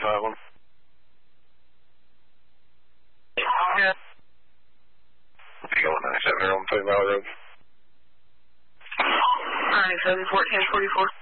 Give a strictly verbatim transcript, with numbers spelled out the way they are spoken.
twenty-five one. Yeah. Going ninety-seven here on Three Mile Road. ninety-seven, fourteen forty-four.